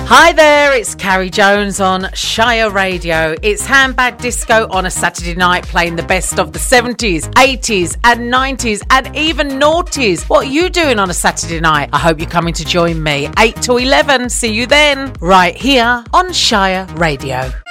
Hi there, it's Carrie Jones on Shire Radio. It's Handbag Disco on a Saturday night, playing the best of the 70s, 80s and 90s and even noughties. What are you doing on a Saturday night? I hope you're coming to join me 8 to 11. See you then, right here on Shire Radio.